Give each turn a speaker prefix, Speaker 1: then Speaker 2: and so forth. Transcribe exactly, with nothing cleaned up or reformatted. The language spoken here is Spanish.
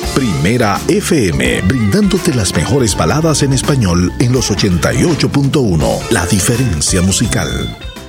Speaker 1: Primera F M, brindándote las mejores baladas en español en los ochenta y ocho punto uno. La diferencia musical.